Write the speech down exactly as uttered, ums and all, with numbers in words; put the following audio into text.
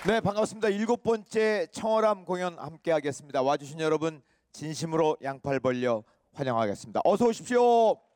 네, 반갑습니다. 일곱 번째 청어람 공연 함께 하겠습니다. 와주신 여러분 진심으로 양팔 벌려 환영하겠습니다. 어서 오십시오.